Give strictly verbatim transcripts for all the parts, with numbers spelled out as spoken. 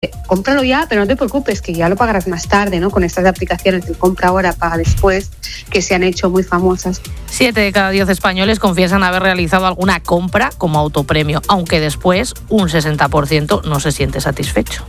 cómpralo ya, pero no te preocupes, que ya lo pagarás más tarde, ¿no? Con estas aplicaciones de compra ahora, paga después, que se han hecho muy famosas. Siete de cada diez españoles confiesan haber realizado alguna compra como autopremio, aunque después un sesenta por ciento no se siente satisfecho.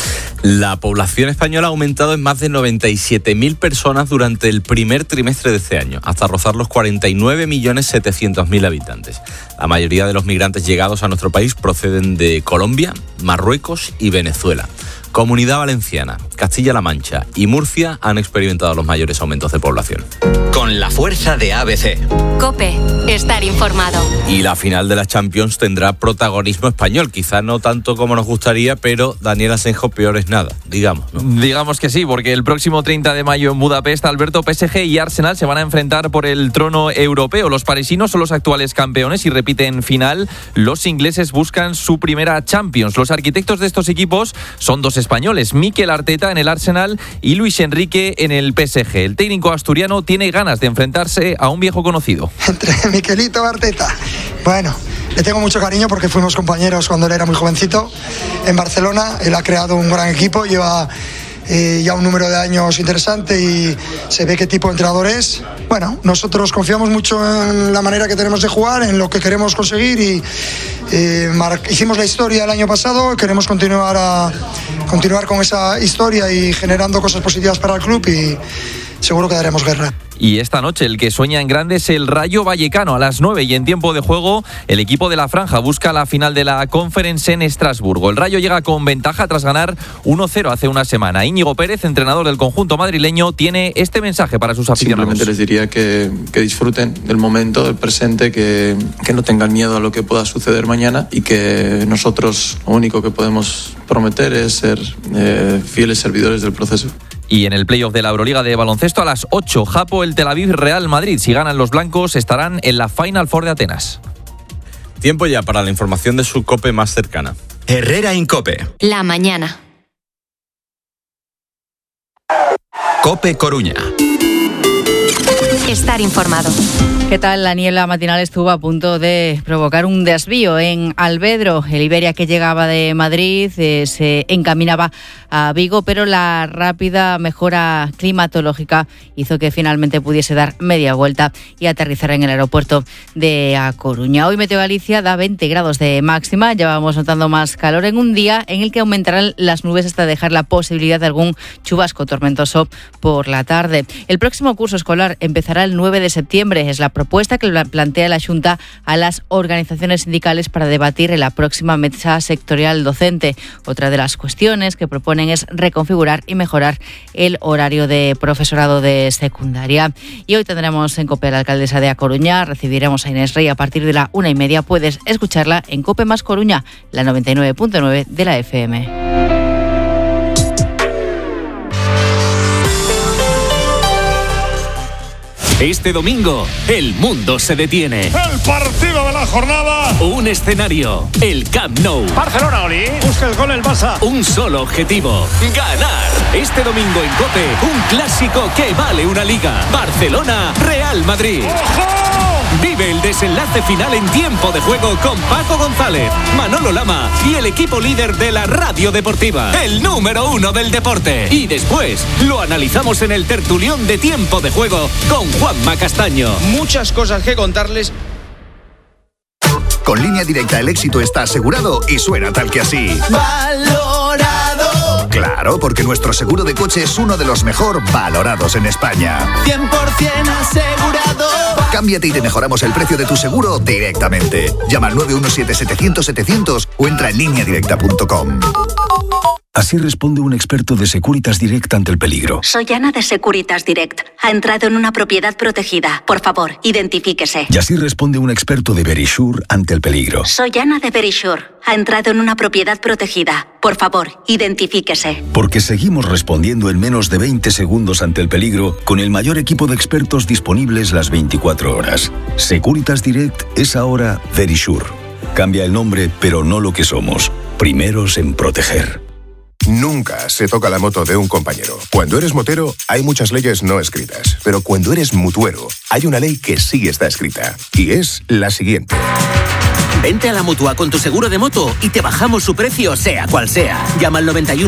La población española ha aumentado en más de noventa y siete mil personas durante el primer trimestre de este año, hasta rozar los cuarenta y nueve millones setecientos mil habitantes. La mayoría de los migrantes llegados a nuestro país proceden de Colombia, Marruecos y Venezuela. Comunidad Valenciana, Castilla-La Mancha y Murcia han experimentado los mayores aumentos de población. Con la fuerza de A B C. COPE, estar informado. Y la final de la Champions tendrá protagonismo español, quizás no tanto como nos gustaría, pero Daniel Asenjo, peor es nada, digamos, ¿no? Digamos que sí, porque el próximo treinta de mayo en Budapest, Alberto, P S G y Arsenal se van a enfrentar por el trono europeo. Los parisinos son los actuales campeones y repiten final. Los ingleses buscan su primera Champions. Los arquitectos de estos equipos son dos españoles, Mikel Arteta en el Arsenal y Luis Enrique en el P S G. El técnico asturiano tiene ganas de enfrentarse a un viejo conocido. Entre Mikelito y Arteta, bueno, le tengo mucho cariño porque fuimos compañeros cuando él era muy jovencito en Barcelona. Él ha creado un gran equipo, lleva eh, ya un número de años interesante y se ve qué tipo de entrenador es. Bueno, nosotros confiamos mucho en la manera que tenemos de jugar, en lo que queremos conseguir y eh, mar- hicimos la historia el año pasado, queremos continuar, a, continuar con esa historia y generando cosas positivas para el club y seguro que daremos guerra. Y esta noche el que sueña en grande es el Rayo Vallecano a las nueve y en tiempo de juego el equipo de la Franja busca la final de la Conference en Estrasburgo. El Rayo llega con ventaja tras ganar uno cero hace una semana. Íñigo Pérez, entrenador del conjunto madrileño, tiene este mensaje para sus aficionados. Simplemente les diría que, que disfruten del momento, del presente, que, que no tengan miedo a lo que pueda suceder mañana y que nosotros lo único que podemos prometer es ser eh, fieles servidores del proceso. Y en el playoff de la Euroliga de baloncesto a las ocho, Japo, el Tel Aviv, Real Madrid. Si ganan los blancos estarán en la Final Four de Atenas. Tiempo ya para la información de su COPE más cercana. Herrera en COPE. La mañana. COPE Coruña. Estar informado. ¿Qué tal? La niebla matinal estuvo a punto de provocar un desvío en Alvedro. El Iberia que llegaba de Madrid eh, se encaminaba a Vigo, pero la rápida mejora climatológica hizo que finalmente pudiese dar media vuelta y aterrizar en el aeropuerto de A Coruña. Hoy Meteo Galicia da veinte grados de máxima. Ya vamos notando más calor en un día en el que aumentarán las nubes hasta dejar la posibilidad de algún chubasco tormentoso por la tarde. El próximo curso escolar empezará el nueve de septiembre. Es la propuesta que plantea la Xunta a las organizaciones sindicales para debatir en la próxima mesa sectorial docente. Otra de las cuestiones que proponen es reconfigurar y mejorar el horario de profesorado de secundaria. Y hoy tendremos en COPE a la alcaldesa de A Coruña, recibiremos a Inés Rey a partir de la una y media. Puedes escucharla en COPE más Coruña, la noventa y nueve punto nueve de la F M. Este domingo, el mundo se detiene. El partido de la jornada. Un escenario, el Camp Nou. Barcelona, Oli. Busca el gol el Barça. Un solo objetivo, ganar. Este domingo en COPE, un clásico que vale una liga. Barcelona, Real Madrid. ¡Ojo! Vive el desenlace final en tiempo de juego con Paco González, Manolo Lama y el equipo líder de la radio deportiva, el número uno del deporte. Y después lo analizamos en el tertulión de tiempo de juego con Juanma Castaño. Muchas cosas que contarles. Con Línea Directa el éxito está asegurado y suena tal que así. Valorado. Claro, porque nuestro seguro de coche es uno de los mejor valorados en España. cien por ciento asegurado. Cámbiate y te mejoramos el precio de tu seguro directamente. Llama al nueve uno siete setecientos setecientos o entra en línea directa punto com. Así responde un experto de Securitas Direct ante el peligro. Soy Ana de Securitas Direct. Ha entrado en una propiedad protegida. Por favor, identifíquese. Y así responde un experto de Verisure ante el peligro. Soy Ana de Verisure. Ha entrado en una propiedad protegida. Por favor, identifíquese. Porque seguimos respondiendo en menos de veinte segundos ante el peligro con el mayor equipo de expertos disponibles las veinticuatro horas. Securitas Direct es ahora Verisure. Cambia el nombre, pero no lo que somos. Primeros en proteger. Nunca se toca la moto de un compañero. Cuando eres motero, hay muchas leyes no escritas. Pero cuando eres mutuero, hay una ley que sí está escrita. Y es la siguiente. Vente a la Mutua con tu seguro de moto y te bajamos su precio sea cual sea. Llama al noventa y uno